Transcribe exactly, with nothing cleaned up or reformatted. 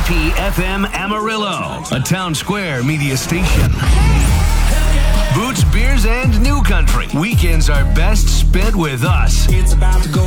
P F M Amarillo, a Town Square media station. Boots, beers, and new country. Weekends are best spent with us. It's about to go